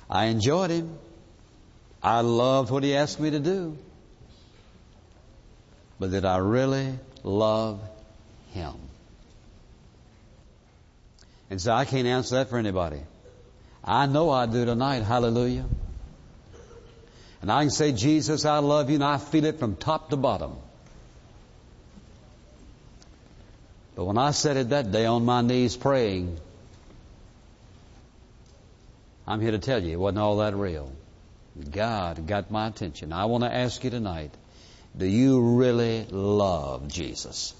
I enjoyed him. I loved what he asked me to do. But did I really love him? And so I can't answer that for anybody. I know I do tonight. Hallelujah. And I can say, Jesus, I love you, and I feel it from top to bottom. But when I said it that day on my knees praying, I'm here to tell you it wasn't all that real. God got my attention. I want to ask you tonight, do you really love Jesus?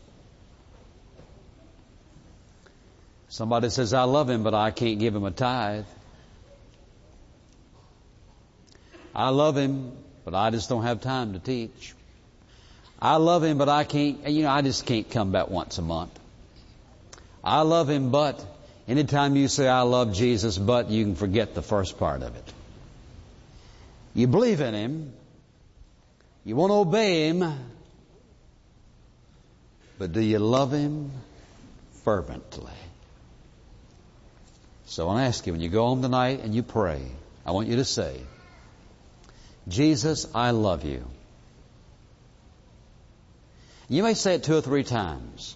Somebody says, I love him, but I can't give him a tithe. I love him, but I just don't have time to teach. I love him, but I can't, I just can't come back once a month. I love him, but anytime you say I love Jesus, but you can forget the first part of it. You believe in him. You want to obey him. But do you love him fervently? So I want to ask you, when you go home tonight and you pray, I want you to say, Jesus, I love you. You may say it 2 or 3 times.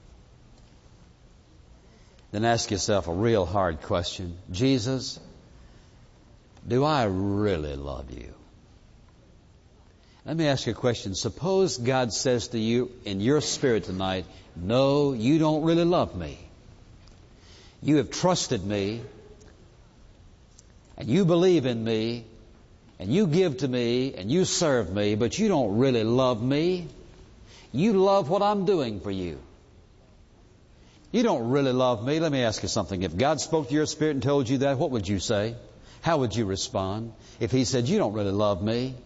Then ask yourself a real hard question. Jesus, do I really love you? Let me ask you a question. Suppose God says to you in your spirit tonight, no, you don't really love me. You have trusted me, and you believe in me, and you give to me, and you serve me, but you don't really love me. You love what I'm doing for you. You don't really love me. Let me ask you something. If God spoke to your spirit and told you that, what would you say? How would you respond if He said, you don't really love me?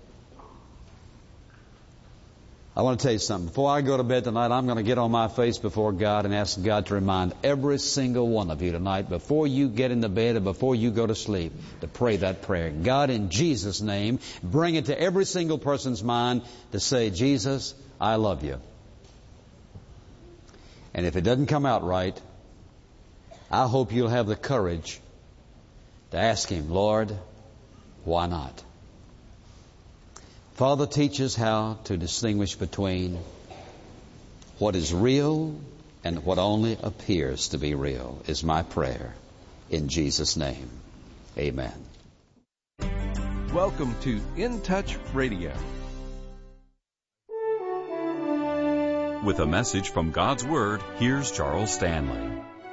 I want to tell you something. Before I go to bed tonight, I'm going to get on my face before God and ask God to remind every single one of you tonight, before you get into bed and before you go to sleep, to pray that prayer. God, in Jesus' name, bring it to every single person's mind to say, Jesus, I love you. And if it doesn't come out right, I hope you'll have the courage to ask Him, Lord, why not? Father, teach us how to distinguish between what is real and what only appears to be real, is my prayer. In Jesus' name, amen. Welcome to In Touch Radio. With a message from God's Word, here's Charles Stanley.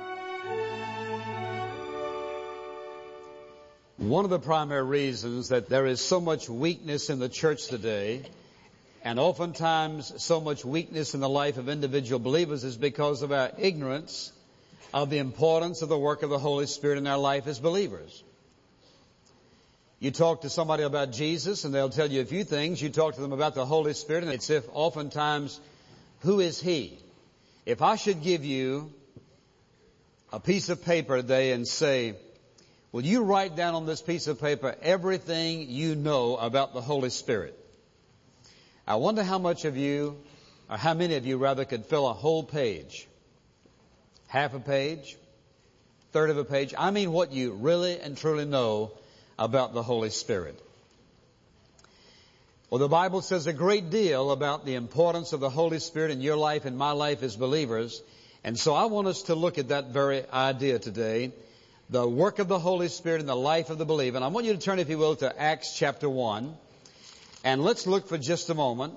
One of the primary reasons that there is so much weakness in the church today, and oftentimes so much weakness in the life of individual believers, is because of our ignorance of the importance of the work of the Holy Spirit in our life as believers. You talk to somebody about Jesus and they'll tell you a few things. You talk to them about the Holy Spirit and it's if oftentimes, who is He? If I should give you a piece of paper today and say, will you write down on this piece of paper everything you know about the Holy Spirit? I wonder how much of you, or how many of you rather, could fill a whole page. Half a page, third of a page. I mean what you really and truly know about the Holy Spirit. Well, the Bible says a great deal about the importance of the Holy Spirit in your life and my life as believers. And so I want us to look at that very idea today. The work of the Holy Spirit in the life of the believer. And I want you to turn, if you will, to Acts chapter 1. And let's look for just a moment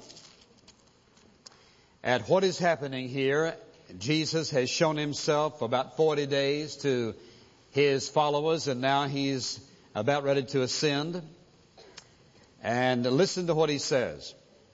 at what is happening here. Jesus has shown Himself for about 40 days to His followers, and now He's about ready to ascend. And listen to what He says.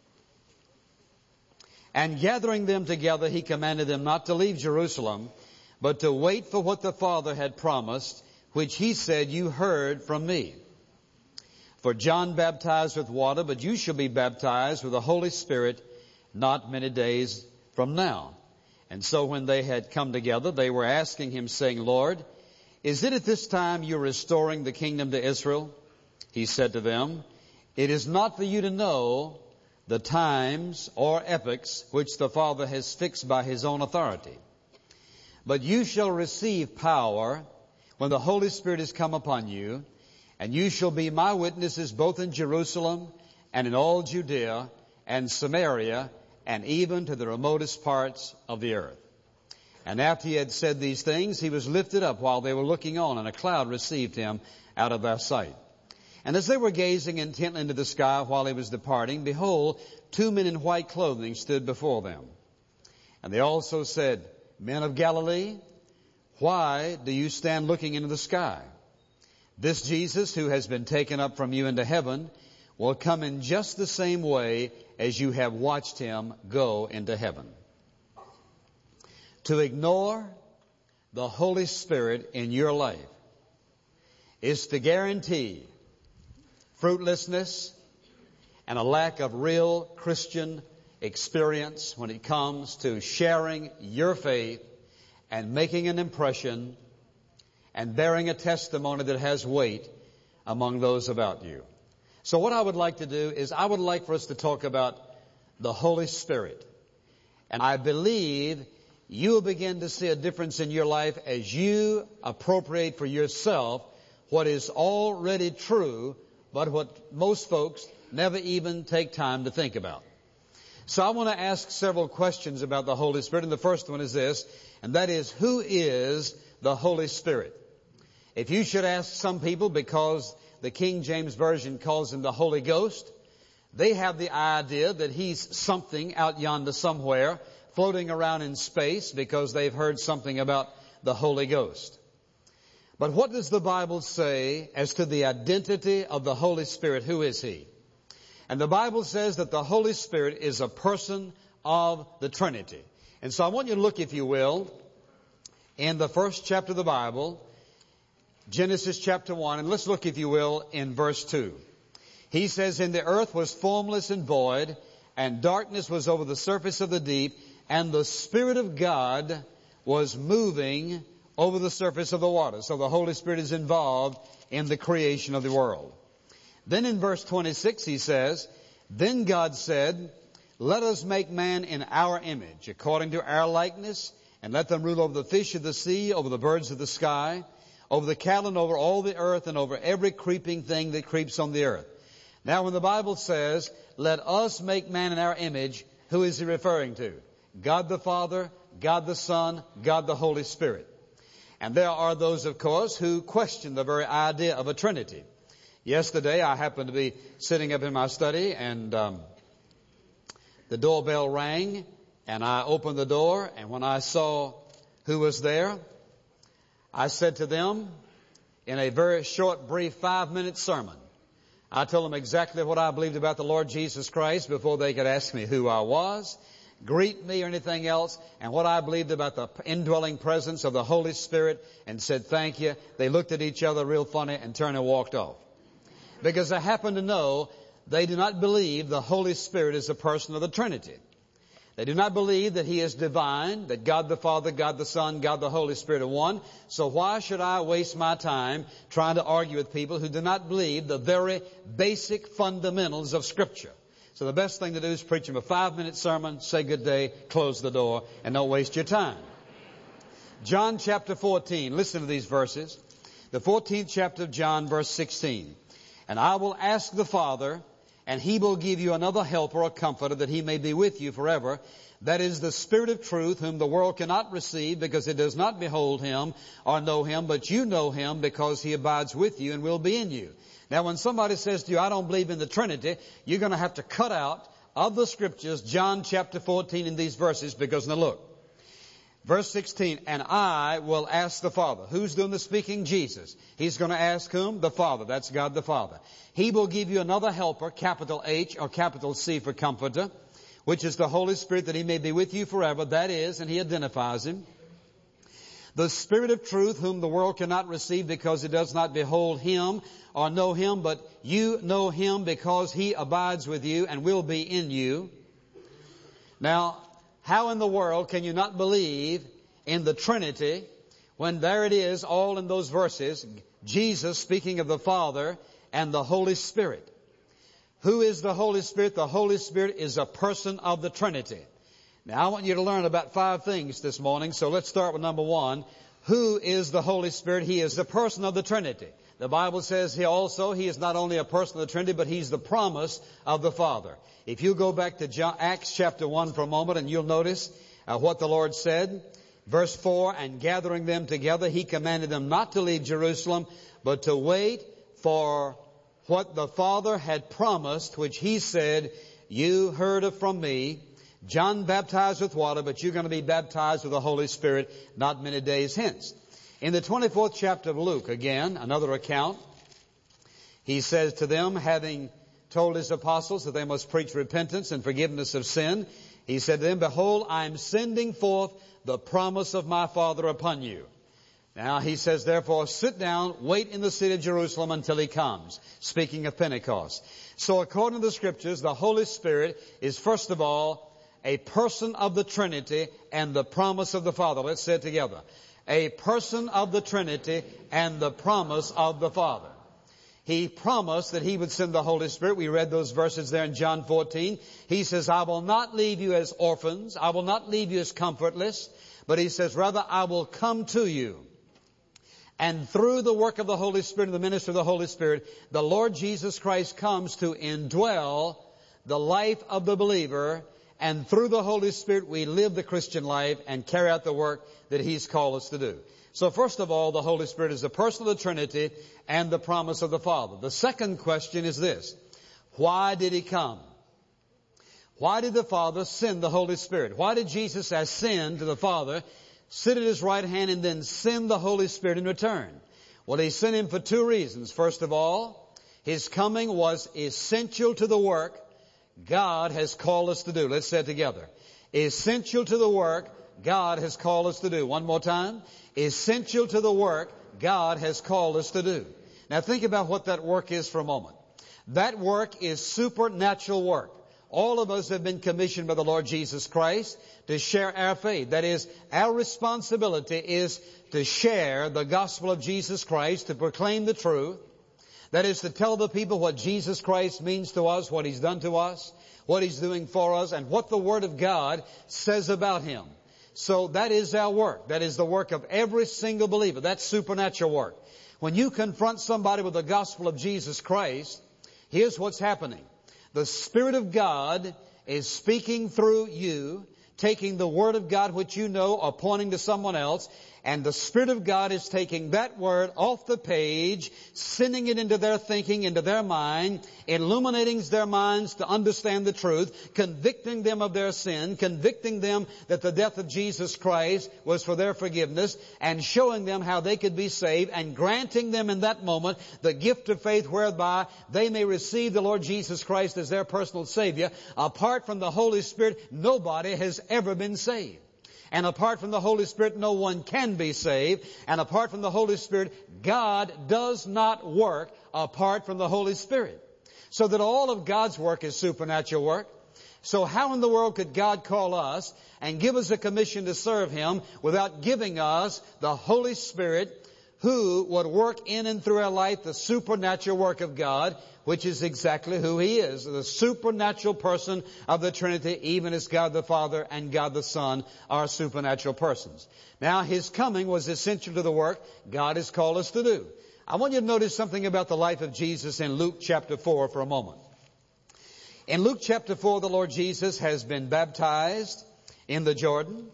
And gathering them together, He commanded them not to leave Jerusalem, but to wait for what the Father had promised, which He said, you heard from me. For John baptized with water, but you shall be baptized with the Holy Spirit not many days from now. And so when they had come together, they were asking Him, saying, Lord, is it at this time you're restoring the kingdom to Israel? He said to them, it is not for you to know the times or epochs which the Father has fixed by His own authority. But you shall receive power when the Holy Spirit has come upon you, And you shall be my witnesses both in Jerusalem and in all Judea and Samaria and even to the remotest parts of the earth. And after he had said these things, he was lifted up while they were looking on, and a cloud received him out of their sight. And as they were gazing intently into the sky while he was departing, behold, 2 men in white clothing stood before them. And they also said, Men of Galilee, why do you stand looking into the sky? This Jesus who has been taken up from you into heaven will come in just the same way as you have watched him go into heaven. To ignore the Holy Spirit in your life is to guarantee fruitlessness and a lack of real Christian experience when it comes to sharing your faith and making an impression and bearing a testimony that has weight among those about you. So what I would like to do is I would like for us to talk about the Holy Spirit. And I believe you will begin to see a difference in your life as you appropriate for yourself what is already true, but what most folks never even take time to think about. So I want to ask several questions about the Holy Spirit, and the first one is this, and that is, who is the Holy Spirit? If you should ask some people, because the King James Version calls him the Holy Ghost, they have the idea that he's something out yonder somewhere, floating around in space, because they've heard something about the Holy Ghost. But what does the Bible say as to the identity of the Holy Spirit? Who is he? And the Bible says that the Holy Spirit is a person of the Trinity. And so I want you to look, if you will, in the first chapter of the Bible, Genesis chapter 1, and let's look, if you will, in verse 2. He says, And the earth was formless and void, and darkness was over the surface of the deep, and the Spirit of God was moving over the surface of the water. So the Holy Spirit is involved in the creation of the world. Then in verse 26 he says, Then God said, Let us make man in our image, according to our likeness, and let them rule over the fish of the sea, over the birds of the sky, over the cattle, and over all the earth, and over every creeping thing that creeps on the earth. Now when the Bible says, Let us make man in our image, who is he referring to? God the Father, God the Son, God the Holy Spirit. And there are those, of course, who question the very idea of a Trinity. Yesterday, I happened to be sitting up in my study, and the doorbell rang, and I opened the door, and when I saw who was there, I said to them, in a very short, brief 5-minute sermon, I told them exactly what I believed about the Lord Jesus Christ before they could ask me who I was, greet me or anything else, and what I believed about the indwelling presence of the Holy Spirit, and said thank you. They looked at each other real funny and turned and walked off. Because I happen to know they do not believe the Holy Spirit is a person of the Trinity. They do not believe that he is divine, that God the Father, God the Son, God the Holy Spirit are one. So why should I waste my time trying to argue with people who do not believe the very basic fundamentals of Scripture? So the best thing to do is preach them a 5-minute sermon, say good day, close the door, and don't waste your time. John chapter 14, listen to these verses. The 14th chapter of John, verse 16. And I will ask the Father, and he will give you another helper or comforter, that he may be with you forever. That is the Spirit of truth, whom the world cannot receive, because it does not behold him or know him, but you know him, because he abides with you and will be in you. Now when somebody says to you, I don't believe in the Trinity, you're going to have to cut out of the Scriptures John chapter 14 in these verses, because now look. Verse 16, and I will ask the Father. Who's doing the speaking? Jesus. He's going to ask whom? The Father. That's God the Father. He will give you another helper, capital H or capital C for comforter, which is the Holy Spirit, that he may be with you forever. That is, and he identifies him. The Spirit of truth, whom the world cannot receive, because it does not behold him or know him, but you know him, because he abides with you and will be in you. Now, how in the world can you not believe in the Trinity when there it is, all in those verses, Jesus speaking of the Father and the Holy Spirit? Who is the Holy Spirit? The Holy Spirit is a person of the Trinity. Now I want you to learn about 5 things this morning, so let's start with number 1. Who is the Holy Spirit? He is the person of the Trinity. The Bible says he is not only a person of the Trinity, but he's the promise of the Father. If you go back to Acts chapter 1 for a moment, and you'll notice what the Lord said. Verse 4, and gathering them together, he commanded them not to leave Jerusalem, but to wait for what the Father had promised, which he said, you heard it from me. John baptized with water, but you're going to be baptized with the Holy Spirit not many days hence. In the 24th chapter of Luke, again, another account, he says to them, having told his apostles that they must preach repentance and forgiveness of sin, he said to them, behold, I am sending forth the promise of my Father upon you. Now he says, therefore, sit down, wait in the city of Jerusalem until he comes. Speaking of Pentecost. So according to the Scriptures, the Holy Spirit is first of all a person of the Trinity and the promise of the Father. Let's say it together. A person of the Trinity and the promise of the Father. He promised that he would send the Holy Spirit. We read those verses there in John 14. He says, I will not leave you as orphans. I will not leave you as comfortless. But he says, rather, I will come to you. And through the work of the Holy Spirit and the ministry of the Holy Spirit, the Lord Jesus Christ comes to indwell the life of the believer. And through the Holy Spirit, we live the Christian life and carry out the work that he's called us to do. So first of all, the Holy Spirit is the person of the Trinity and the promise of the Father. The second question is this. Why did he come? Why did the Father send the Holy Spirit? Why did Jesus ascend to the Father, sit at his right hand, and then send the Holy Spirit in return? Well, he sent him for two reasons. First of all, his coming was essential to the work God has called us to do. Let's say it together. Essential to the work God has called us to do. One more time. Essential to the work God has called us to do. Now think about what that work is for a moment. That work is supernatural work. All of us have been commissioned by the Lord Jesus Christ to share our faith. That is, our responsibility is to share the gospel of Jesus Christ, to proclaim the truth. That is, to tell the people what Jesus Christ means to us, what he's done to us, what he's doing for us, and what the Word of God says about him. So that is our work. That is the work of every single believer. That's supernatural work. When you confront somebody with the gospel of Jesus Christ, here's what's happening. The Spirit of God is speaking through you, taking the Word of God which you know or pointing to someone else, and the Spirit of God is taking that Word off the page, sending it into their thinking, into their mind, illuminating their minds to understand the truth, convicting them of their sin, convicting them that the death of Jesus Christ was for their forgiveness, and showing them how they could be saved, and granting them in that moment the gift of faith whereby they may receive the Lord Jesus Christ as their personal Savior. Apart from the Holy Spirit, nobody has ever been saved. And apart from the Holy Spirit, no one can be saved. And apart from the Holy Spirit, God does not work apart from the Holy Spirit. So that all of God's work is supernatural work. So how in the world could God call us and give us a commission to serve Him without giving us the Holy Spirit, who would work in and through our life the supernatural work of God, which is exactly who He is, the supernatural person of the Trinity, even as God the Father and God the Son are supernatural persons. Now, His coming was essential to the work God has called us to do. I want you to notice something about the life of Jesus in Luke chapter 4 for a moment. In Luke chapter 4, the Lord Jesus has been baptized in the Jordan.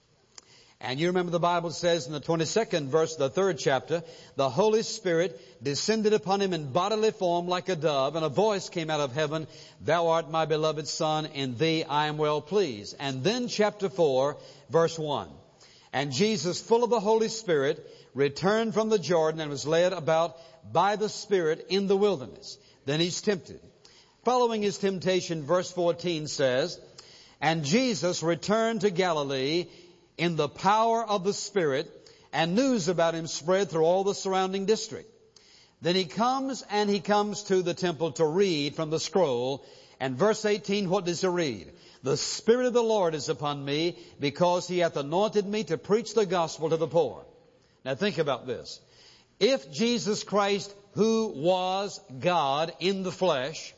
And you remember the Bible says in the 22nd verse of the 3rd chapter, the Holy Spirit descended upon him in bodily form like a dove, and a voice came out of heaven, Thou art my beloved Son, in thee I am well pleased. And then chapter 4, verse 1. And Jesus, full of the Holy Spirit, returned from the Jordan and was led about by the Spirit in the wilderness. Then He's tempted. Following His temptation, verse 14 says, And Jesus returned to Galilee in the power of the Spirit, and news about Him spread through all the surrounding district. Then He comes to the temple to read from the scroll. And verse 18, what does He read? The Spirit of the Lord is upon me, because He hath anointed me to preach the gospel to the poor. Now think about this. If Jesus Christ, who was God in the flesh,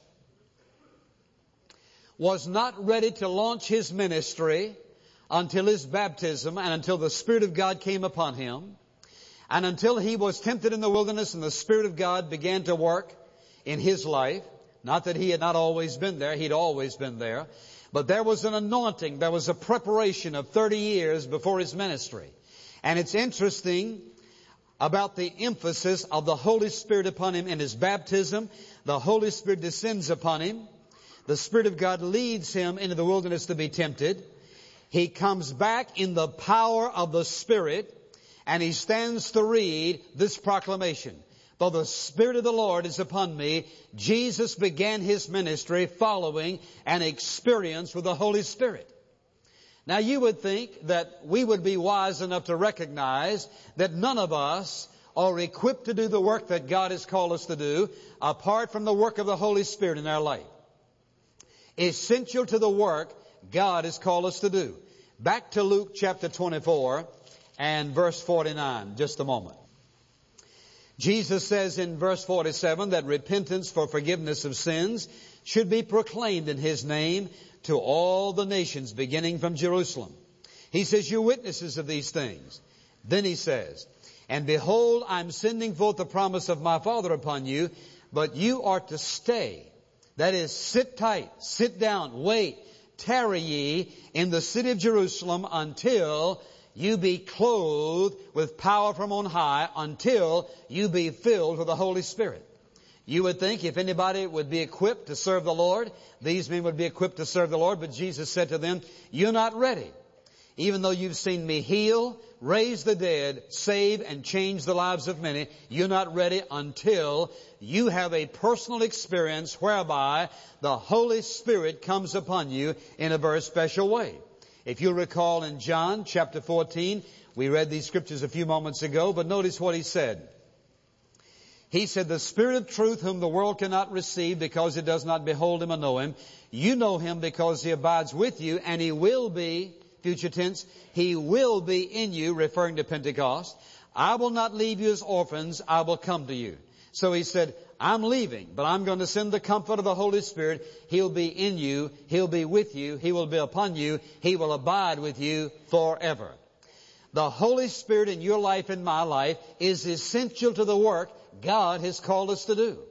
was not ready to launch His ministry until His baptism and until the Spirit of God came upon Him, And until he was tempted in the wilderness and the Spirit of God began to work in his life, not that he had not always been there, he'd always been there, but there was an anointing, there was a preparation of 30 years before his ministry. And it's interesting about the emphasis of the Holy Spirit upon him in his baptism. The Holy Spirit descends upon him. The Spirit of God leads him into the wilderness to be tempted. He comes back in the power of the Spirit, and he stands to read this proclamation. Though the Spirit of the Lord is upon me, Jesus began his ministry following an experience with the Holy Spirit. Now you would think that we would be wise enough to recognize that none of us are equipped to do the work that God has called us to do apart from the work of the Holy Spirit in our life. Essential to the work God has called us to do. Back to Luke chapter 24 and verse 49, just a moment. Jesus says in verse 47 that repentance for forgiveness of sins should be proclaimed in his name to all the nations, beginning from Jerusalem. He says, you're witnesses of these things. Then he says, and behold, I'm sending forth the promise of my Father upon you, but you are to stay. That is, sit tight, sit down, wait, tarry ye in the city of Jerusalem until you be clothed with power from on high, until you be filled with the Holy Spirit. You would think if anybody would be equipped to serve the Lord, these men would be equipped to serve the Lord. But Jesus said to them, you're not ready. Even though you've seen me heal, raise the dead, save and change the lives of many, you're not ready until you have a personal experience whereby the Holy Spirit comes upon you in a very special way. If you recall in John chapter 14, we read these scriptures a few moments ago, but notice what he said. He said, the Spirit of truth whom the world cannot receive because it does not behold him or know him. You know him because he abides with you, and he will be, future tense, he will be in you, referring to Pentecost. I will not leave you as orphans, I will come to you. So he said, I'm leaving, but I'm going to send the comfort of the Holy Spirit. He'll be in you, he'll be with you, he will be upon you, he will abide with you forever. The Holy Spirit in your life and my life is essential to the work God has called us to do.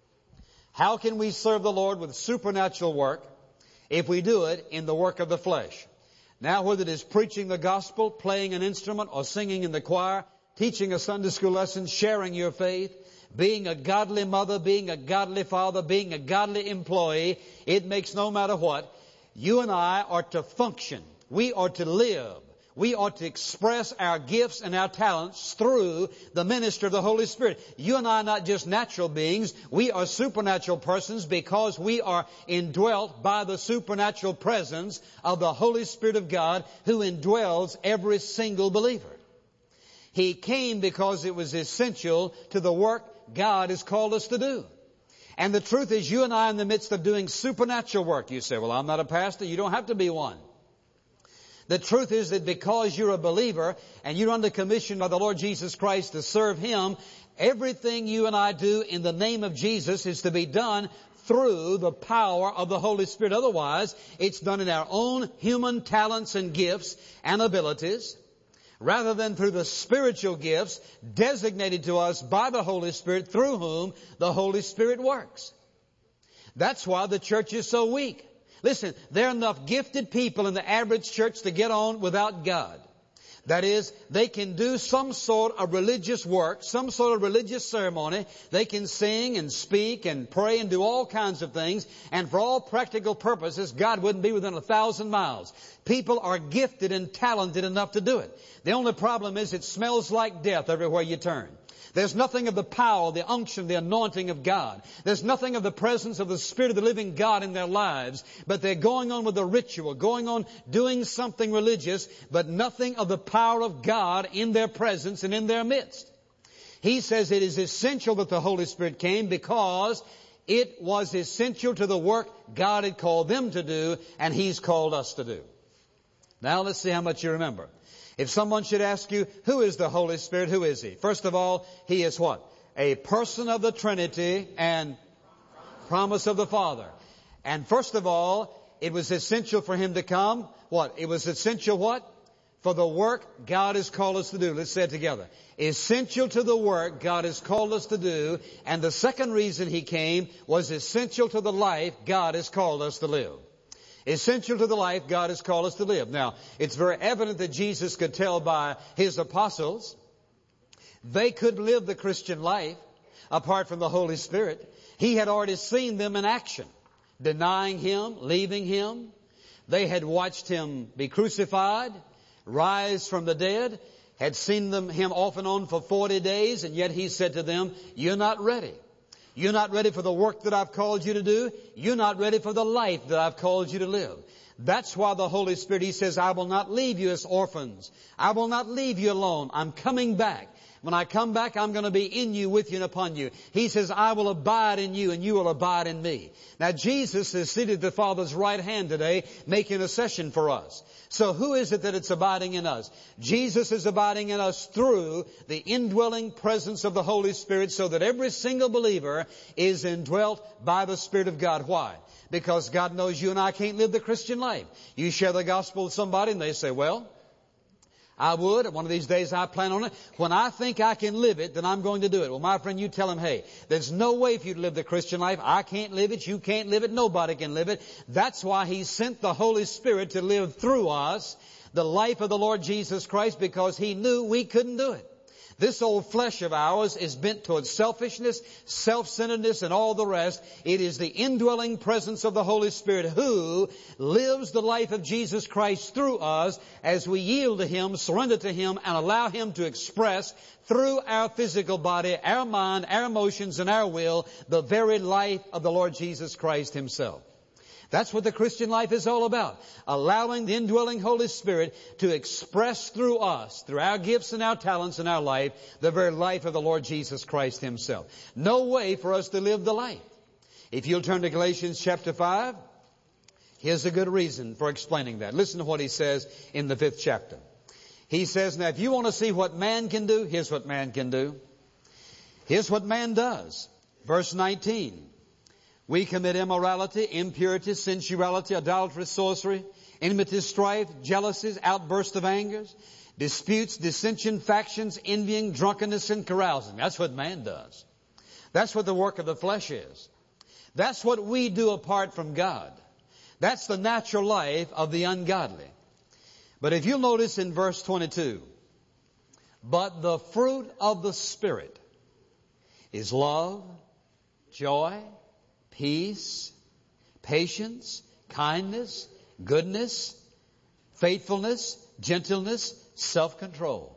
How can we serve the Lord with supernatural work if we do it in the work of the flesh? Now, whether it is preaching the gospel, playing an instrument, or singing in the choir, teaching a Sunday school lesson, sharing your faith, being a godly mother, being a godly father, being a godly employee, it makes no matter what. You and I are to function. We are to live. We ought to express our gifts and our talents through the ministry of the Holy Spirit. You and I are not just natural beings. We are supernatural persons because we are indwelt by the supernatural presence of the Holy Spirit of God who indwells every single believer. He came because it was essential to the work God has called us to do. And the truth is, you and I are in the midst of doing supernatural work. You say, well, I'm not a pastor. You don't have to be one. The truth is that because you're a believer and you're under commission by the Lord Jesus Christ to serve him, everything you and I do in the name of Jesus is to be done through the power of the Holy Spirit. Otherwise, it's done in our own human talents and gifts and abilities, rather than through the spiritual gifts designated to us by the Holy Spirit, through whom the Holy Spirit works. That's why the church is so weak. Listen, there are enough gifted people in the average church to get on without God. That is, they can do some sort of religious work, some sort of religious ceremony. They can sing and speak and pray and do all kinds of things. And for all practical purposes, God wouldn't be within 1,000 miles. People are gifted and talented enough to do it. The only problem is it smells like death everywhere you turn. There's nothing of the power, the unction, the anointing of God. There's nothing of the presence of the Spirit of the living God in their lives. But they're going on with the ritual, going on doing something religious, but nothing of the power of God in their presence and in their midst. He says it is essential that the Holy Spirit came because it was essential to the work God had called them to do and He's called us to do. Now let's see how much you remember. If someone should ask you, who is the Holy Spirit? Who is He? First of all, He is what? A person of the Trinity and promise of the Father. And first of all, it was essential for Him to come. What? It was essential what? for the work God has called us to do. Let's say it together. Essential to the work God has called us to do. And the second reason He came was essential to the life God has called us to live. Essential to the life God has called us to live. Now, it's very evident that Jesus could tell by His apostles. They could live the Christian life apart from the Holy Spirit. He had already seen them in action, denying Him, leaving Him. They had watched Him be crucified, rise from the dead, had seen Him off and on for 40 days, and yet He said to them, you're not ready. You're not ready for the work that I've called you to do. You're not ready for the life that I've called you to live. That's why the Holy Spirit, He says, I will not leave you as orphans. I will not leave you alone. I'm coming back. When I come back, I'm going to be in you, with you, and upon you. He says, I will abide in you, and you will abide in me. Now, Jesus is seated at the Father's right hand today, making intercession for us. So who is it that it's abiding in us? Jesus is abiding in us through the indwelling presence of the Holy Spirit, so that every single believer is indwelt by the Spirit of God. Why? Because God knows you and I can't live the Christian life. You share the gospel with somebody, and they say, well, I would. One of these days I plan on it. When I think I can live it, then I'm going to do it. Well, my friend, you tell him, hey, there's no way for you to live the Christian life. I can't live it. You can't live it. Nobody can live it. That's why He sent the Holy Spirit to live through us the life of the Lord Jesus Christ, because He knew we couldn't do it. This old flesh of ours is bent towards selfishness, self-centeredness, and all the rest. It is the indwelling presence of the Holy Spirit who lives the life of Jesus Christ through us as we yield to Him, surrender to Him, and allow Him to express through our physical body, our mind, our emotions, and our will, the very life of the Lord Jesus Christ Himself. That's what the Christian life is all about. Allowing the indwelling Holy Spirit to express through us, through our gifts and our talents and our life, the very life of the Lord Jesus Christ Himself. No way for us to live the life. If you'll turn to Galatians chapter 5, here's a good reason for explaining that. Listen to what he says in the 5th chapter. He says, now if you want to see what man can do, here's what man can do. Here's what man does. Verse 19. We commit immorality, impurity, sensuality, idolatry, sorcery, enmity, strife, jealousies, outbursts of angers, disputes, dissension, factions, envying, drunkenness, and carousing. That's what man does. That's what the work of the flesh is. That's what we do apart from God. That's the natural life of the ungodly. But if you'll notice in verse 22, but the fruit of the Spirit is love, joy, peace, patience, kindness, goodness, faithfulness, gentleness, self-control.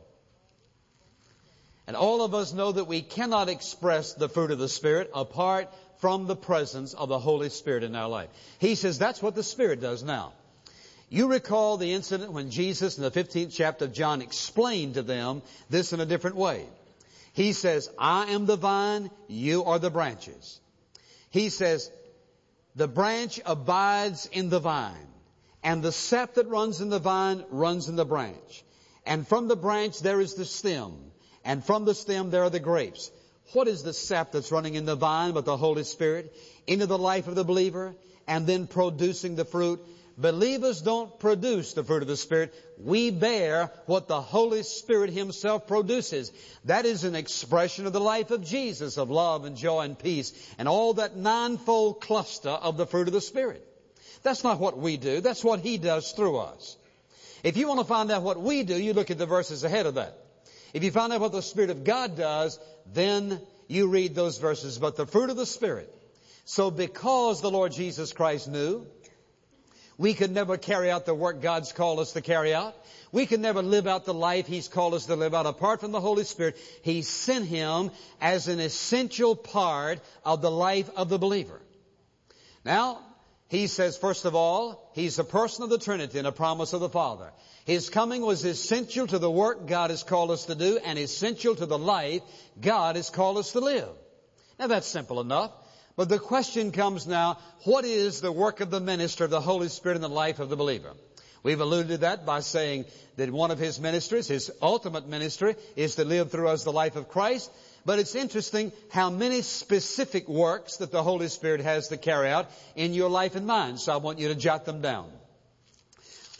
And all of us know that we cannot express the fruit of the Spirit apart from the presence of the Holy Spirit in our life. He says that's what the Spirit does now. You recall the incident when Jesus in the 15th chapter of John explained to them this in a different way. He says, I am the vine, you are the branches. He says, the branch abides in the vine, and the sap that runs in the vine runs in the branch. And from the branch there is the stem, and from the stem there are the grapes. What is the sap that's running in the vine but the Holy Spirit into the life of the believer and then producing the fruit? Believers don't produce the fruit of the Spirit. We bear what the Holy Spirit Himself produces. That is an expression of the life of Jesus, of love and joy and peace, and all that ninefold cluster of the fruit of the Spirit. That's not what we do. That's what He does through us. If you want to find out what we do, you look at the verses ahead of that. If you find out what the Spirit of God does, then you read those verses. But the fruit of the Spirit. So because the Lord Jesus Christ knew we could never carry out the work God's called us to carry out, we could never live out the life He's called us to live out apart from the Holy Spirit, He sent Him as an essential part of the life of the believer. Now, He says, first of all, He's a person of the Trinity and a promise of the Father. His coming was essential to the work God has called us to do and essential to the life God has called us to live. Now, that's simple enough. But the question comes now, what is the work of the minister of the Holy Spirit in the life of the believer? We've alluded to that by saying that one of His ministries, His ultimate ministry, is to live through us the life of Christ. But it's interesting how many specific works that the Holy Spirit has to carry out in your life and mine. So I want you to jot them down.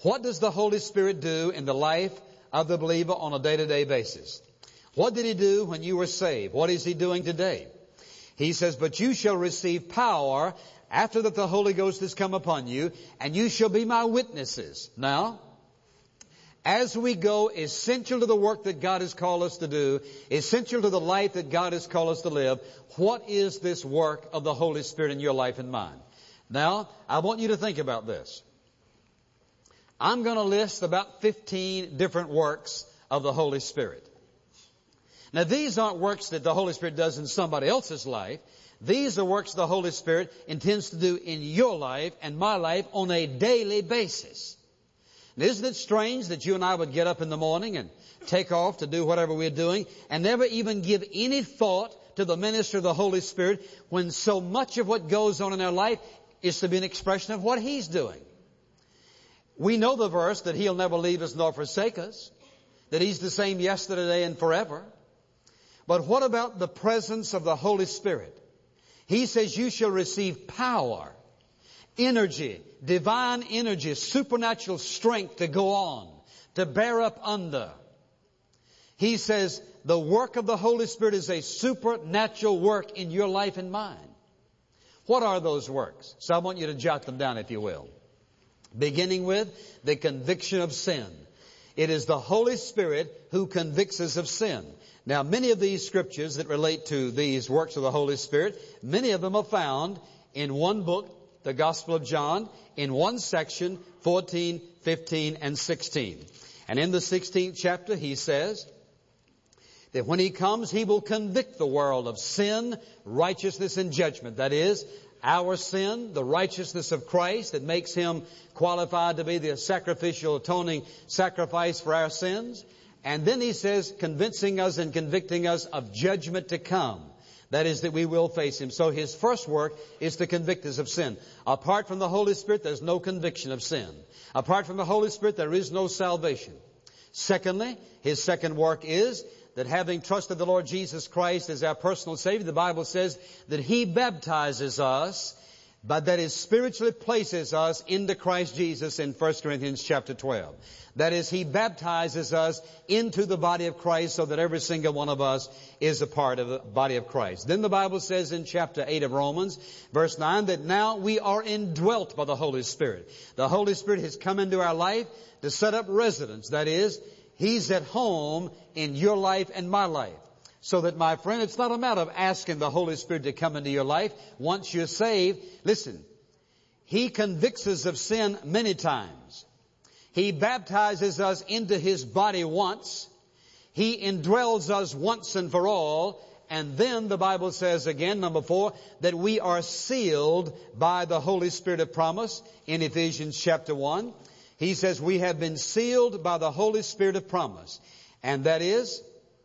What does the Holy Spirit do in the life of the believer on a day-to-day basis? What did He do when you were saved? What is He doing today? He says, but you shall receive power after that the Holy Ghost has come upon you, and you shall be my witnesses. Now, as we go, essential to the work that God has called us to do, essential to the life that God has called us to live, what is this work of the Holy Spirit in your life and mine? Now, I want you to think about this. I'm going to list about 15 different works of the Holy Spirit. Now, these aren't works that the Holy Spirit does in somebody else's life. These are works the Holy Spirit intends to do in your life and my life on a daily basis. And isn't it strange that you and I would get up in the morning and take off to do whatever we're doing and never even give any thought to the ministry of the Holy Spirit when so much of what goes on in our life is to be an expression of what He's doing? We know the verse that He'll never leave us nor forsake us, that He's the same yesterday, today, and forever. But what about the presence of the Holy Spirit? He says you shall receive power, energy, divine energy, supernatural strength to go on, to bear up under. He says the work of the Holy Spirit is a supernatural work in your life and mine. What are those works? So I want you to jot them down, if you will. Beginning with the conviction of sin. It is the Holy Spirit who convicts us of sin. Now, many of these scriptures that relate to these works of the Holy Spirit, many of them are found in one book, the Gospel of John, in one section, 14, 15, and 16. And in the 16th chapter, He says that when He comes, He will convict the world of sin, righteousness, and judgment. That is, our sin, the righteousness of Christ that makes Him qualified to be the sacrificial atoning sacrifice for our sins. And then He says, convincing us and convicting us of judgment to come. That is, that we will face Him. So His first work is to convict us of sin. Apart from the Holy Spirit, there's no conviction of sin. Apart from the Holy Spirit, there is no salvation. Secondly, His second work is that having trusted the Lord Jesus Christ as our personal Savior, the Bible says that He baptizes us, but that is spiritually places us into Christ Jesus in 1 Corinthians chapter 12. That is, He baptizes us into the body of Christ so that every single one of us is a part of the body of Christ. Then the Bible says in chapter 8 of Romans, verse 9, that now we are indwelt by the Holy Spirit. The Holy Spirit has come into our life to set up residence. That is, He's at home in your life and my life. So that, my friend, it's not a matter of asking the Holy Spirit to come into your life once you're saved. Listen, He convicts us of sin many times. He baptizes us into His body once. He indwells us once and for all. And then the Bible says again, number 4, that we are sealed by the Holy Spirit of promise in Ephesians chapter 1. He says we have been sealed by the Holy Spirit of promise. And that is,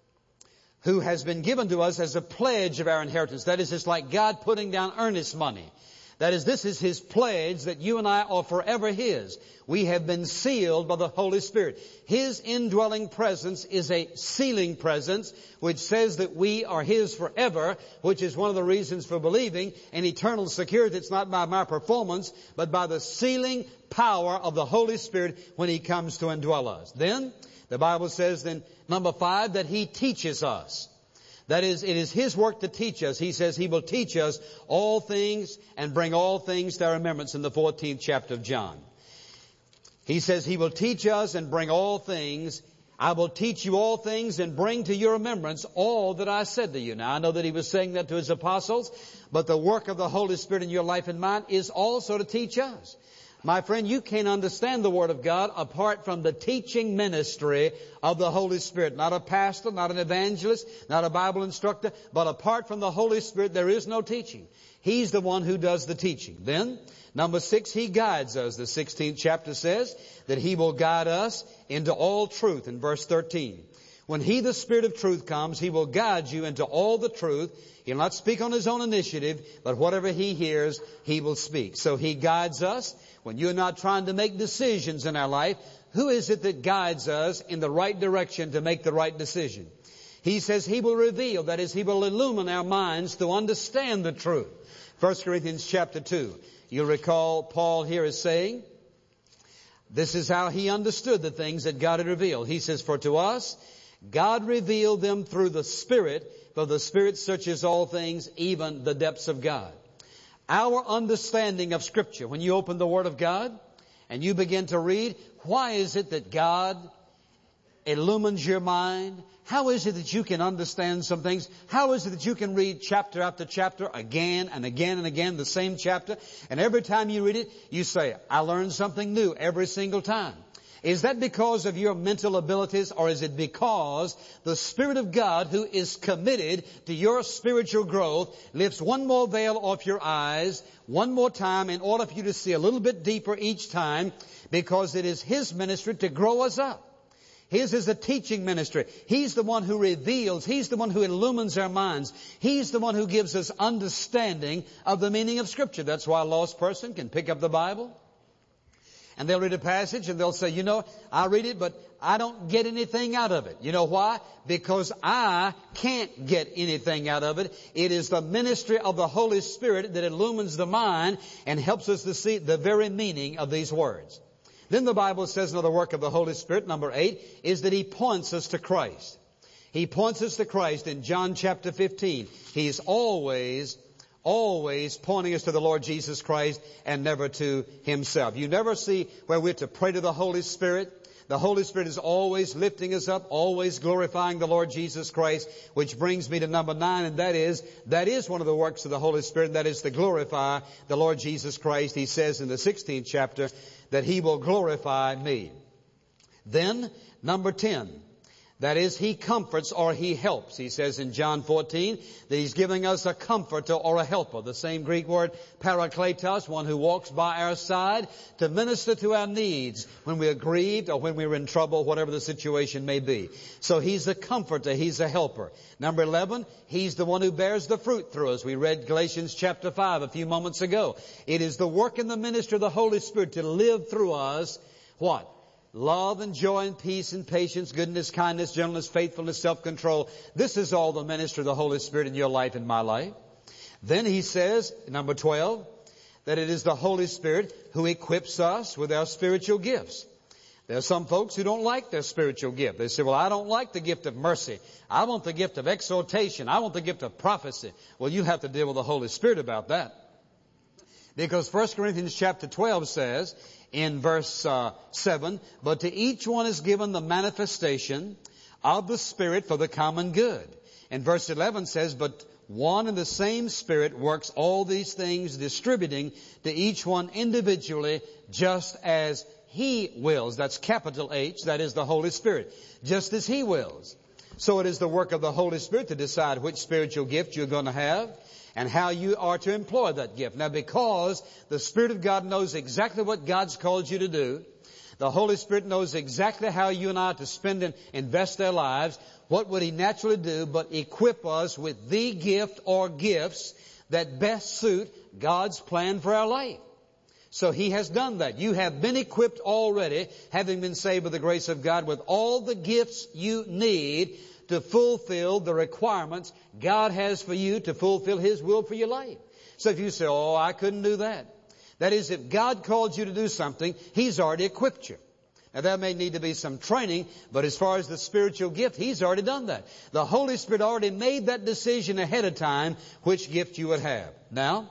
who has been given to us as a pledge of our inheritance. That is, it's like God putting down earnest money. That is, this is His pledge that you and I are forever His. We have been sealed by the Holy Spirit. His indwelling presence is a sealing presence which says that we are His forever, which is one of the reasons for believing in eternal security. It's not by my performance, but by the sealing power of the Holy Spirit when He comes to indwell us. Then, the Bible says then, number 5, that He teaches us. That is, it is His work to teach us. He says He will teach us all things and bring all things to our remembrance in the 14th chapter of John. He says He will teach us and bring all things. I will teach you all things and bring to your remembrance all that I said to you. Now, I know that He was saying that to His apostles, but the work of the Holy Spirit in your life and mine is also to teach us. My friend, you can't understand the Word of God apart from the teaching ministry of the Holy Spirit. Not a pastor, not an evangelist, not a Bible instructor, but apart from the Holy Spirit, there is no teaching. He's the one who does the teaching. Then, number 6, He guides us. The 16th chapter says that He will guide us into all truth in verse 13. When He, the Spirit of truth, comes, He will guide you into all the truth. He'll not speak on His own initiative, but whatever He hears, He will speak. So He guides us. When you're not trying to make decisions in our life, who is it that guides us in the right direction to make the right decision? He says He will reveal, that is, He will illumine our minds to understand the truth. 1 Corinthians chapter 2. You'll recall Paul here is saying, This is how he understood the things that God had revealed. He says, for to us, God revealed them through the Spirit, for the Spirit searches all things, even the depths of God. Our understanding of Scripture, when you open the Word of God and you begin to read, why is it that God illumines your mind? How is it that you can understand some things? How is it that you can read chapter after chapter again and again and again, the same chapter, and every time you read it, you say, I learned something new every single time? Is that because of your mental abilities, or is it because the Spirit of God, who is committed to your spiritual growth, lifts one more veil off your eyes one more time in order for you to see a little bit deeper each time, because it is His ministry to grow us up. His is a teaching ministry. He's the one who reveals. He's the one who illumines our minds. He's the one who gives us understanding of the meaning of Scripture. That's why a lost person can pick up the Bible and they'll read a passage and they'll say, you know, I read it, but I don't get anything out of it. You know why? Because I can't get anything out of it. It is the ministry of the Holy Spirit that illumines the mind and helps us to see the very meaning of these words. Then the Bible says another work of the Holy Spirit, number 8, is that He points us to Christ. He points us to Christ in John chapter 15. He's always pointing us to the Lord Jesus Christ and never to Himself. You never see where we're to pray to the Holy Spirit. The Holy Spirit is always lifting us up, always glorifying the Lord Jesus Christ, which brings me to number 9, and that is one of the works of the Holy Spirit, and that is to glorify the Lord Jesus Christ. He says in the 16th chapter that He will glorify me. Then, number 10, that is, He comforts or He helps. He says in John 14 that He's giving us a comforter or a helper. The same Greek word, parakletos, one who walks by our side to minister to our needs when we are grieved or when we're in trouble, whatever the situation may be. So He's a comforter. He's a helper. Number 11, He's the one who bears the fruit through us. We read Galatians chapter 5 a few moments ago. It is the work in the ministry of the Holy Spirit to live through us what? Love and joy and peace and patience, goodness, kindness, gentleness, faithfulness, self-control. This is all the ministry of the Holy Spirit in your life and my life. Then he says, number 12, that it is the Holy Spirit who equips us with our spiritual gifts. There are some folks who don't like their spiritual gift. They say, well, I don't like the gift of mercy. I want the gift of exhortation. I want the gift of prophecy. Well, you have to deal with the Holy Spirit about that. Because 1 Corinthians chapter 12 says, in verse 7, but to each one is given the manifestation of the Spirit for the common good. And verse 11 says, but one and the same Spirit works all these things, distributing to each one individually just as He wills. That's capital H, that is the Holy Spirit. Just as He wills. So it is the work of the Holy Spirit to decide which spiritual gift you're going to have and how you are to employ that gift. Now, because the Spirit of God knows exactly what God's called you to do, the Holy Spirit knows exactly how you and I are to spend and invest our lives, what would He naturally do but equip us with the gift or gifts that best suit God's plan for our life? So He has done that. You have been equipped already, having been saved by the grace of God, with all the gifts you need to fulfill the requirements God has for you to fulfill His will for your life. So if you say, oh, I couldn't do that. That is, if God called you to do something, He's already equipped you. Now, there may need to be some training, but as far as the spiritual gift, He's already done that. The Holy Spirit already made that decision ahead of time, which gift you would have. Now,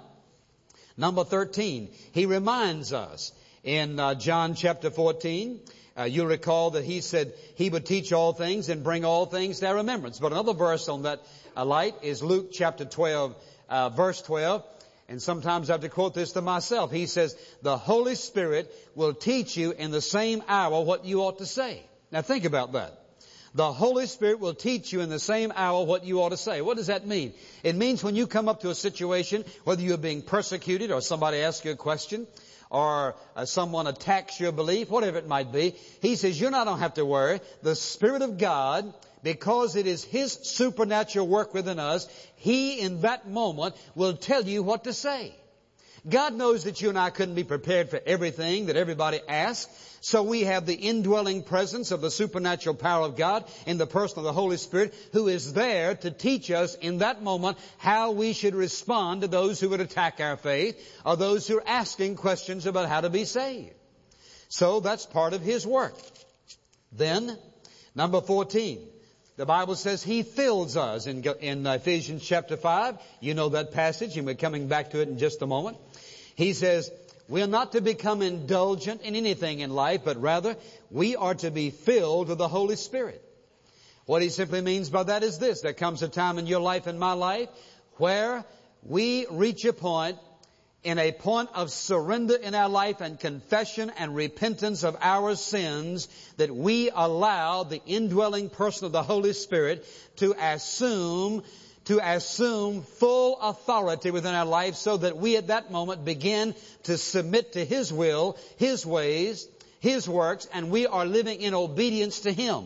number 13, He reminds us in John chapter 14, you'll recall that He said He would teach all things and bring all things to our remembrance. But another verse on that light is Luke chapter 12, verse 12. And sometimes I have to quote this to myself. He says, the Holy Spirit will teach you in the same hour what you ought to say. Now think about that. The Holy Spirit will teach you in the same hour what you ought to say. What does that mean? It means when you come up to a situation, whether you're being persecuted or somebody asks you a question, or someone attacks your belief, whatever it might be, He says, you don't have to worry. The Spirit of God, because it is His supernatural work within us, He in that moment will tell you what to say. God knows that you and I couldn't be prepared for everything that everybody asks. So we have the indwelling presence of the supernatural power of God in the person of the Holy Spirit, who is there to teach us in that moment how we should respond to those who would attack our faith or those who are asking questions about how to be saved. So that's part of His work. Then, number 14, the Bible says He fills us in Ephesians chapter 5. You know that passage, and we're coming back to it in just a moment. He says, we are not to become indulgent in anything in life, but rather we are to be filled with the Holy Spirit. What he simply means by that is this: there comes a time in your life and my life where we reach a point of surrender in our life and confession and repentance of our sins, that we allow the indwelling person of the Holy Spirit to assume full authority within our life, so that we at that moment begin to submit to His will, His ways, His works, and we are living in obedience to Him.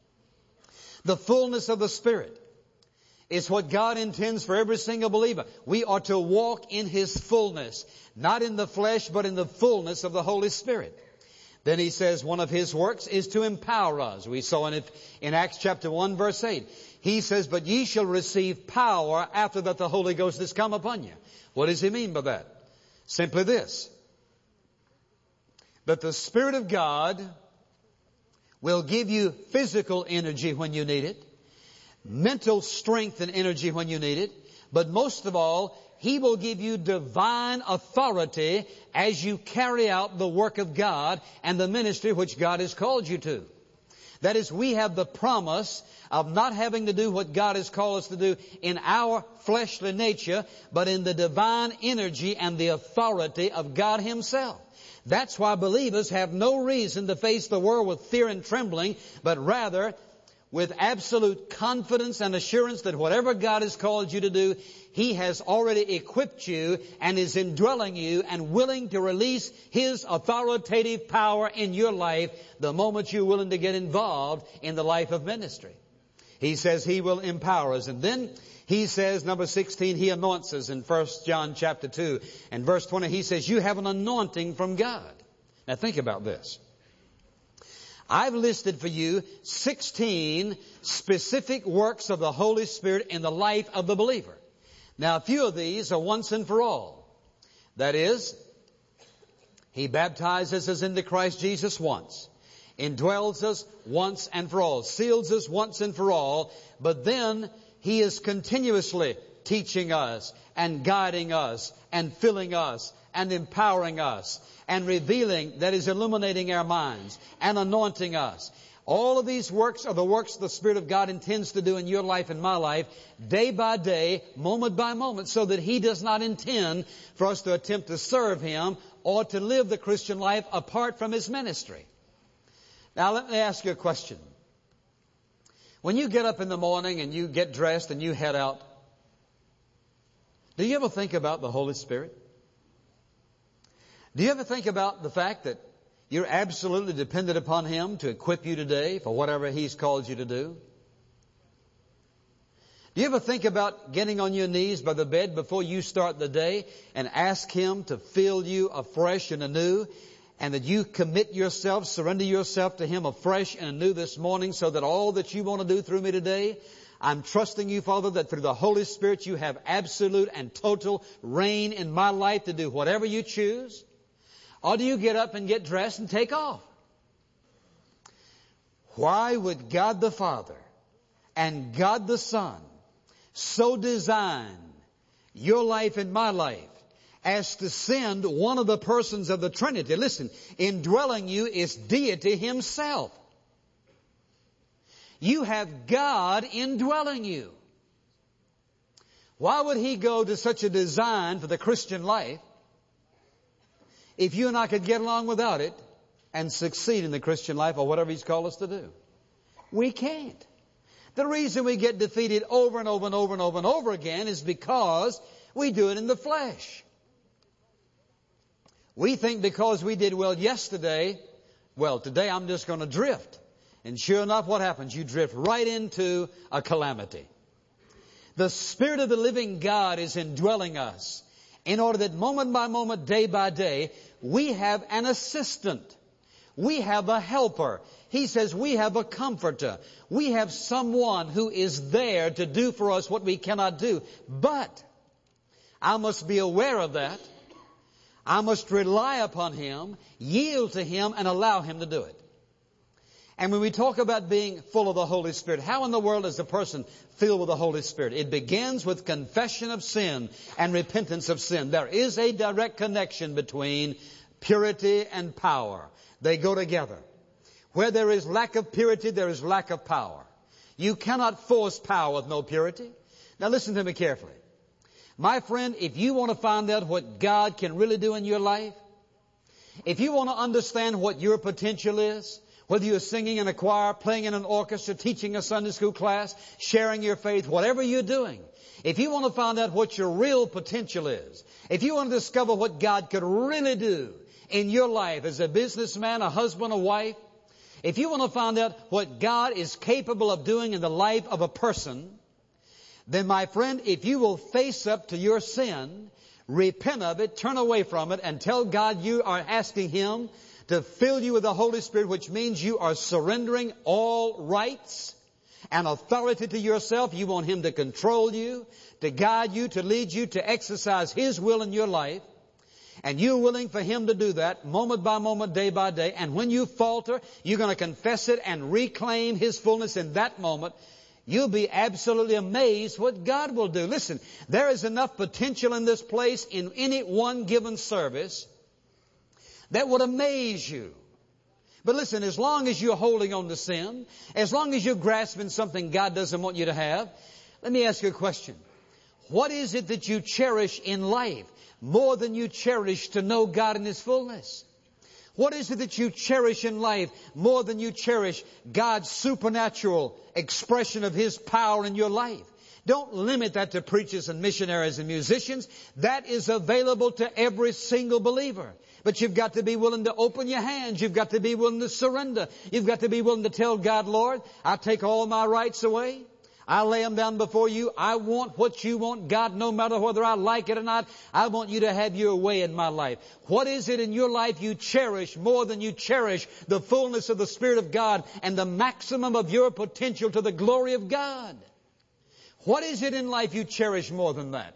The fullness of the Spirit is what God intends for every single believer. We are to walk in His fullness, not in the flesh, but in the fullness of the Holy Spirit. Then he says one of His works is to empower us. We saw in Acts chapter 1 verse 8. He says, but ye shall receive power after that the Holy Ghost is come upon you. What does he mean by that? Simply this: that the Spirit of God will give you physical energy when you need it, mental strength and energy when you need it, but most of all, He will give you divine authority as you carry out the work of God and the ministry which God has called you to. That is, we have the promise of not having to do what God has called us to do in our fleshly nature, but in the divine energy and the authority of God Himself. That's why believers have no reason to face the world with fear and trembling, but rather with absolute confidence and assurance that whatever God has called you to do, He has already equipped you and is indwelling you and willing to release His authoritative power in your life the moment you're willing to get involved in the life of ministry. He says He will empower us. And then He says, number 16, He anoints us in 1 John chapter 2. And verse 20, He says, you have an anointing from God. Now think about this. I've listed for you 16 specific works of the Holy Spirit in the life of the believer. Now, a few of these are once and for all. That is, He baptizes us into Christ Jesus once, indwells us once and for all, seals us once and for all, but then He is continuously teaching us and guiding us and filling us and empowering us and revealing, that is, illuminating our minds and anointing us. All of these works are the works the Spirit of God intends to do in your life and my life, day by day, moment by moment, so that He does not intend for us to attempt to serve Him or to live the Christian life apart from His ministry. Now let me ask you a question. When you get up in the morning and you get dressed and you head out, do you ever think about the Holy Spirit? Do you ever think about the fact that you're absolutely dependent upon Him to equip you today for whatever He's called you to do? Do you ever think about getting on your knees by the bed before you start the day and ask Him to fill you afresh and anew, and that you commit yourself, surrender yourself to Him afresh and anew this morning, so that all that you want to do through me today, I'm trusting you, Father, that through the Holy Spirit you have absolute and total reign in my life to do whatever you choose? Or do you get up and get dressed and take off? Why would God the Father and God the Son so design your life and my life as to send one of the persons of the Trinity? Listen, indwelling you is deity Himself. You have God indwelling you. Why would He go to such a design for the Christian life if you and I could get along without it and succeed in the Christian life or whatever He's called us to do? We can't. The reason we get defeated over and over and over and over and over again is because we do it in the flesh. We think because we did well yesterday, well, today I'm just going to drift. And sure enough, what happens? You drift right into a calamity. The Spirit of the living God is indwelling us in order that moment by moment, day by day, we have an assistant. We have a helper. He says we have a comforter. We have someone who is there to do for us what we cannot do. But I must be aware of that. I must rely upon Him, yield to Him, and allow Him to do it. And when we talk about being full of the Holy Spirit, how in the world is a person filled with the Holy Spirit? It begins with confession of sin and repentance of sin. There is a direct connection between purity and power. They go together. Where there is lack of purity, there is lack of power. You cannot force power with no purity. Now listen to me carefully. My friend, if you want to find out what God can really do in your life, if you want to understand what your potential is, whether you're singing in a choir, playing in an orchestra, teaching a Sunday school class, sharing your faith, whatever you're doing, if you want to find out what your real potential is, if you want to discover what God could really do in your life as a businessman, a husband, a wife, if you want to find out what God is capable of doing in the life of a person, then my friend, if you will face up to your sin, repent of it, turn away from it, and tell God you are asking Him to fill you with the Holy Spirit, which means you are surrendering all rights and authority to yourself. You want Him to control you, to guide you, to lead you, to exercise His will in your life. And you're willing for Him to do that moment by moment, day by day. And when you falter, you're going to confess it and reclaim His fullness in that moment. You'll be absolutely amazed what God will do. Listen, there is enough potential in this place in any one given service that would amaze you. But listen, as long as you're holding on to sin, as long as you're grasping something God doesn't want you to have, let me ask you a question. What is it that you cherish in life more than you cherish to know God in His fullness? What is it that you cherish in life more than you cherish God's supernatural expression of His power in your life? Don't limit that to preachers and missionaries and musicians. That is available to every single believer. But you've got to be willing to open your hands. You've got to be willing to surrender. You've got to be willing to tell God, Lord, I take all my rights away. I lay them down before you. I want what you want, God, no matter whether I like it or not. I want you to have your way in my life. What is it in your life you cherish more than you cherish the fullness of the Spirit of God and the maximum of your potential to the glory of God? What is it in life you cherish more than that?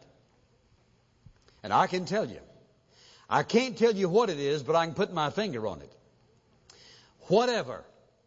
And I can tell you. I can't tell you what it is, but I can put my finger on it. Whatever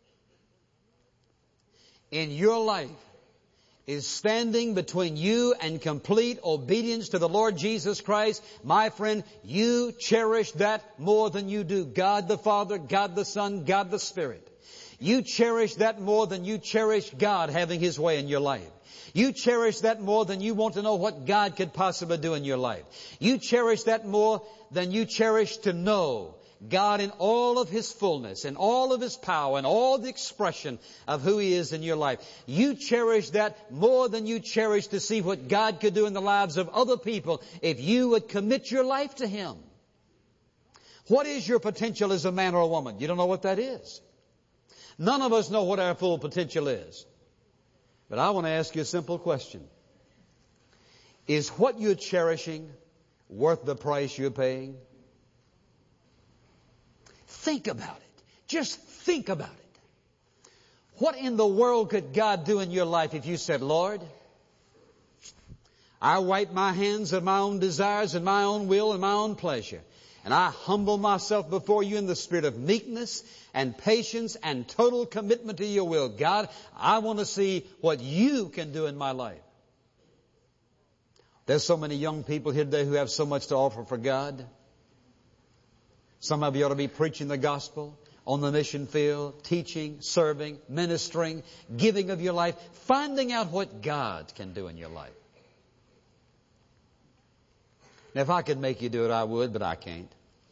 in your life is standing between you and complete obedience to the Lord Jesus Christ, my friend, you cherish that more than you do God the Father, God the Son, God the Spirit. You cherish that more than you cherish God having His way in your life. You cherish that more than you want to know what God could possibly do in your life. You cherish that more than you cherish to know God in all of His fullness and all of His power and all the expression of who He is in your life. You cherish that more than you cherish to see what God could do in the lives of other people if you would commit your life to Him. What is your potential as a man or a woman? You don't know what that is. None of us know what our full potential is. But I want to ask you a simple question. Is what you're cherishing worth the price you're paying? Think about it. Just think about it. What in the world could God do in your life if you said, Lord, I wipe my hands of my own desires and my own will and my own pleasure, and I humble myself before you in the spirit of meekness and patience and total commitment to your will. God, I want to see what you can do in my life. There's so many young people here today who have so much to offer for God. Some of you ought to be preaching the gospel on the mission field, teaching, serving, ministering, giving of your life, finding out what God can do in your life. Now, if I could make you do it, I would, but I can't.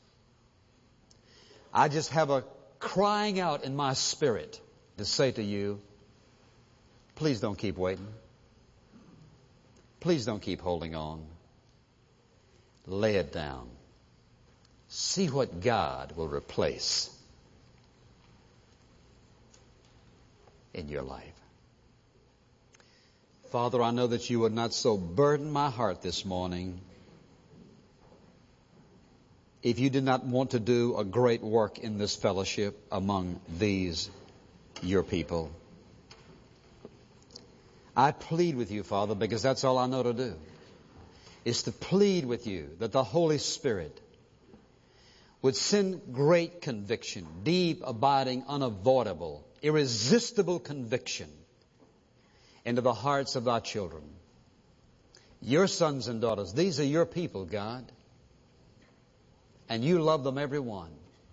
I just have a crying out in my spirit to say to you, please don't keep waiting. Please don't keep holding on. Lay it down. See what God will replace in your life. Father, I know that you would not so burden my heart this morning if you did not want to do a great work in this fellowship among these, your people. I plead with you, Father, because that's all I know to do, is to plead with you that the Holy Spirit would send great conviction, deep, abiding, unavoidable, irresistible conviction into the hearts of thy children. Your sons and daughters, these are your people, God. And you love them, every one.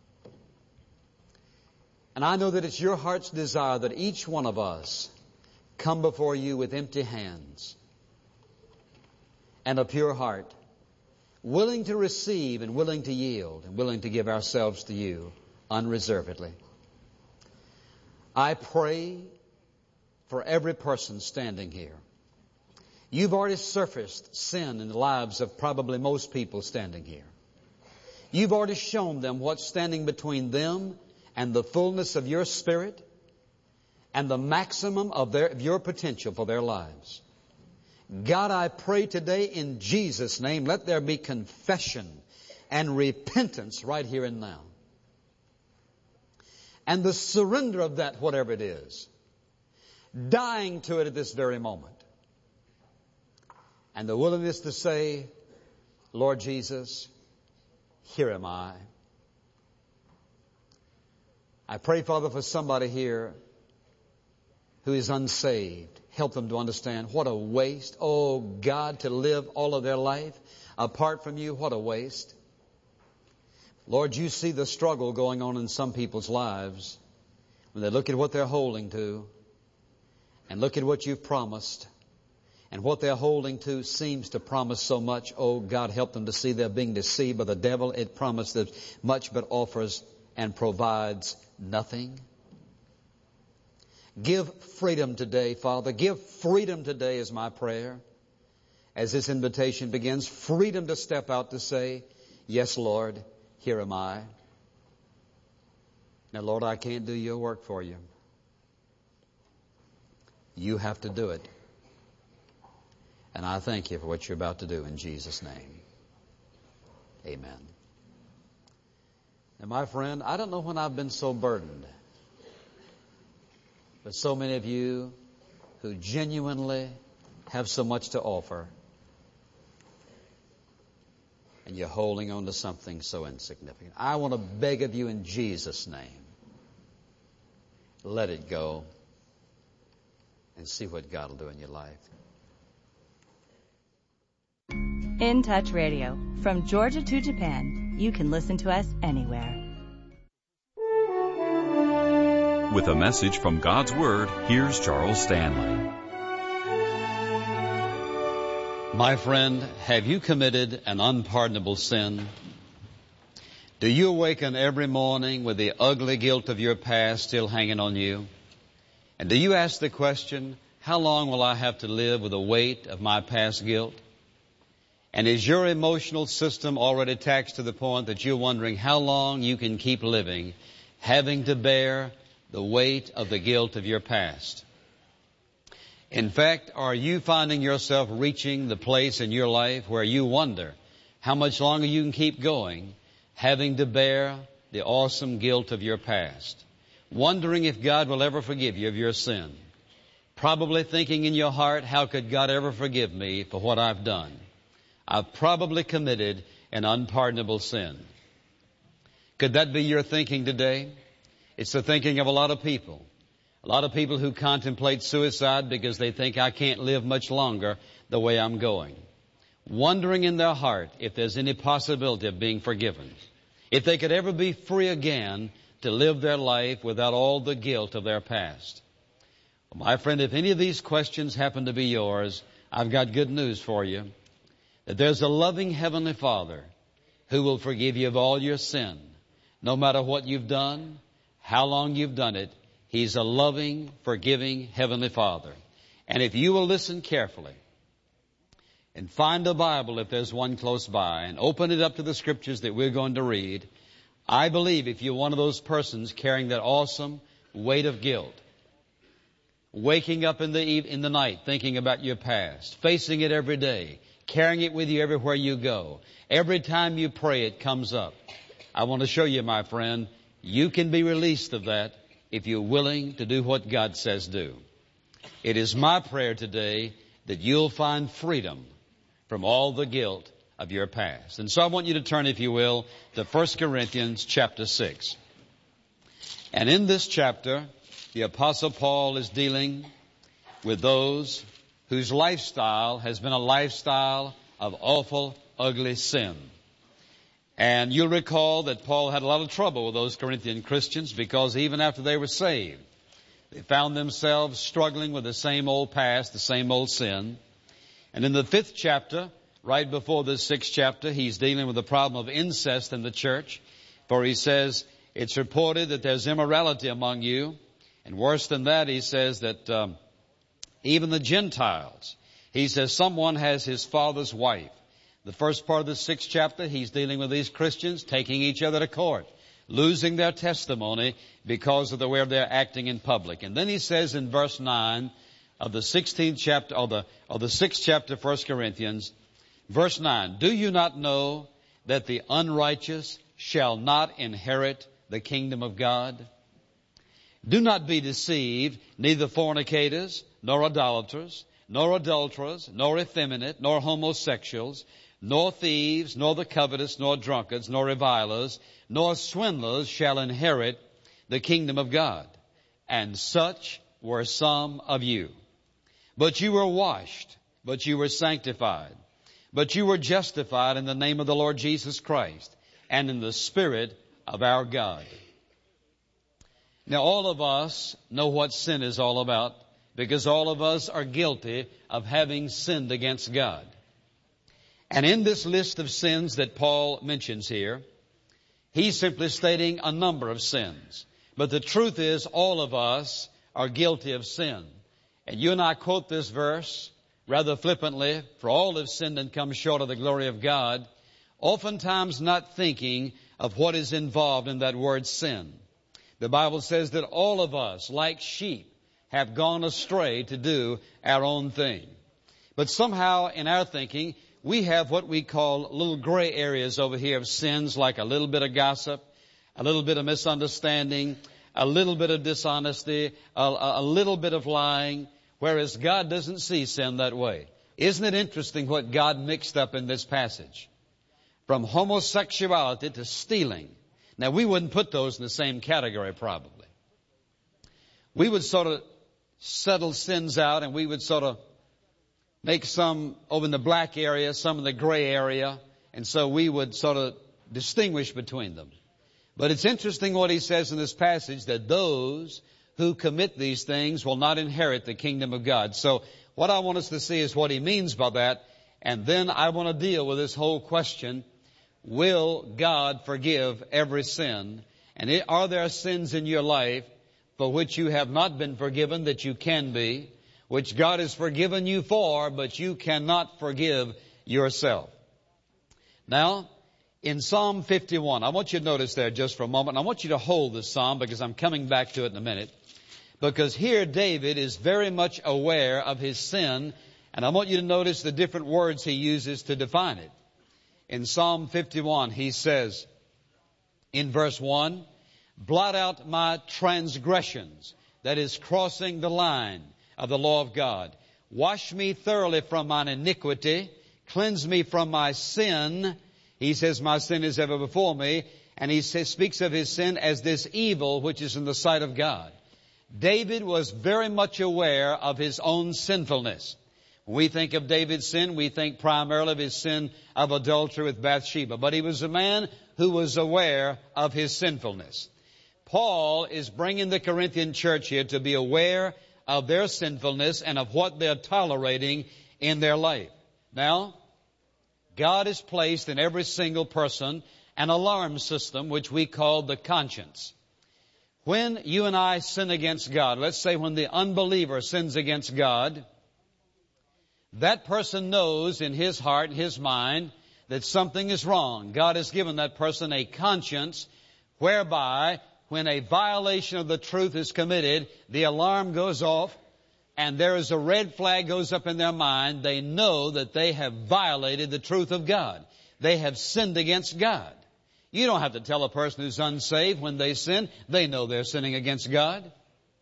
And I know that it's your heart's desire that each one of us come before you with empty hands and a pure heart, willing to receive and willing to yield and willing to give ourselves to you unreservedly. I pray for every person standing here. You've already surfaced sin in the lives of probably most people standing here. You've already shown them what's standing between them and the fullness of your Spirit and the maximum of your potential for their lives. God, I pray today in Jesus' name, let there be confession and repentance right here and now. And the surrender of that, whatever it is, dying to it at this very moment. And the willingness to say, Lord Jesus, here am I. I pray, Father, for somebody here who is unsaved. Help them to understand what a waste. Oh, God, to live all of their life apart from you, what a waste. Lord, you see the struggle going on in some people's lives when they look at what they're holding to and look at what you've promised. And what they're holding to seems to promise so much. Oh, God, help them to see they're being deceived by the devil. It promises much but offers and provides nothing. Give freedom today, Father. Give freedom today is my prayer. As this invitation begins, freedom to step out to say, yes, Lord, here am I. Now, Lord, I can't do your work for you. You have to do it. And I thank you for what you're about to do in Jesus' name. Amen. And my friend, I don't know when I've been so burdened. But so many of you who genuinely have so much to offer, and you're holding on to something so insignificant. I want to beg of you in Jesus' name, let it go and see what God will do in your life. In Touch Radio. From Georgia to Japan, you can listen to us anywhere. With a message from God's Word, here's Charles Stanley. My friend, have you committed an unpardonable sin? Do you awaken every morning with the ugly guilt of your past still hanging on you? And do you ask the question, how long will I have to live with the weight of my past guilt? And is your emotional system already taxed to the point that you're wondering how long you can keep living, having to bear the weight of the guilt of your past? In fact, are you finding yourself reaching the place in your life where you wonder how much longer you can keep going, having to bear the awesome guilt of your past? Wondering if God will ever forgive you of your sin. Probably thinking in your heart, how could God ever forgive me for what I've done? I've probably committed an unpardonable sin. Could that be your thinking today? It's the thinking of a lot of people. A lot of people who contemplate suicide because they think I can't live much longer the way I'm going. Wondering in their heart if there's any possibility of being forgiven. If they could ever be free again to live their life without all the guilt of their past. Well, my friend, if any of these questions happen to be yours, I've got good news for you. That there's a loving Heavenly Father who will forgive you of all your sin. No matter what you've done, how long you've done it, He's a loving, forgiving Heavenly Father. And if you will listen carefully and find a Bible if there's one close by and open it up to the Scriptures that we're going to read, I believe if you're one of those persons carrying that awesome weight of guilt, waking up in the night thinking about your past, facing it every day, carrying it with you everywhere you go. Every time you pray, it comes up. I want to show you, my friend, you can be released of that if you're willing to do what God says do. It is my prayer today that you'll find freedom from all the guilt of your past. And so I want you to turn, if you will, to 1 Corinthians chapter 6. And in this chapter, the Apostle Paul is dealing with those whose lifestyle has been a lifestyle of awful, ugly sin. And you'll recall that Paul had a lot of trouble with those Corinthian Christians because even after they were saved, they found themselves struggling with the same old past, the same old sin. And in the 5th chapter, right before this 6th chapter, he's dealing with the problem of incest in the church. For he says, it's reported that there's immorality among you. And worse than that, he says that even the Gentiles, he says someone has his father's wife. The first part of the 6th chapter, he's dealing with these Christians taking each other to court, losing their testimony because of the way they're acting in public. And then he says in verse 9 of the 16th chapter, of the 6th chapter of 1 Corinthians, verse 9, do you not know that the unrighteous shall not inherit the kingdom of God? Do not be deceived, neither fornicators, nor idolaters, nor adulterers, nor effeminate, nor homosexuals, nor thieves, nor the covetous, nor drunkards, nor revilers, nor swindlers shall inherit the kingdom of God. And such were some of you. But you were washed, but you were sanctified, but you were justified in the name of the Lord Jesus Christ, and in the Spirit of our God. Now all of us know what sin is all about, because all of us are guilty of having sinned against God. And in this list of sins that Paul mentions here, he's simply stating a number of sins. But the truth is, all of us are guilty of sin. And you and I quote this verse rather flippantly, for all have sinned and come short of the glory of God, oftentimes not thinking of what is involved in that word sin. The Bible says that all of us, like sheep, have gone astray to do our own thing. But somehow in our thinking, we have what we call little gray areas over here of sins, like a little bit of gossip, a little bit of misunderstanding, a little bit of dishonesty, a little bit of lying, whereas God doesn't see sin that way. Isn't it interesting what God mixed up in this passage? From homosexuality to stealing. Now, we wouldn't put those in the same category probably. We would sort of settle sins out, and we would sort of make some over in the black area, some in the gray area, and so we would sort of distinguish between them. But it's interesting what he says in this passage, that those who commit these things will not inherit the kingdom of God. So what I want us to see is what he means by that, and then I want to deal with this whole question, will God forgive every sin? And are there sins in your life for which you have not been forgiven that you can be, which God has forgiven you for, but you cannot forgive yourself? Now, in Psalm 51, I want you to notice there just for a moment. I want you to hold this psalm because I'm coming back to it in a minute. Because here David is very much aware of his sin, and I want you to notice the different words he uses to define it. In Psalm 51, he says in verse 1, blot out my transgressions, that is crossing the line of the law of God. Wash me thoroughly from mine iniquity. Cleanse me from my sin. He says, my sin is ever before me. And he speaks of his sin as this evil which is in the sight of God. David was very much aware of his own sinfulness. When we think of David's sin, we think primarily of his sin of adultery with Bathsheba. But he was a man who was aware of his sinfulness. Paul is bringing the Corinthian church here to be aware of their sinfulness and of what they're tolerating in their life. Now, God has placed in every single person an alarm system which we call the conscience. When you and I sin against God, let's say when the unbeliever sins against God, that person knows in his heart, his mind, that something is wrong. God has given that person a conscience whereby when a violation of the truth is committed, the alarm goes off and there is a red flag goes up in their mind. They know that they have violated the truth of God. They have sinned against God. You don't have to tell a person who's unsaved when they sin. They know they're sinning against God.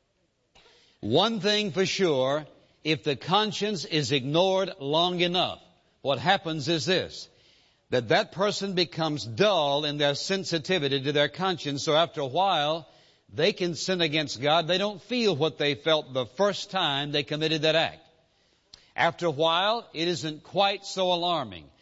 One thing for sure, if the conscience is ignored long enough, what happens is this. that person becomes dull in their sensitivity to their conscience. So after a while, they can sin against God. They don't feel what they felt the first time they committed that act. After a while, it isn't quite so alarming.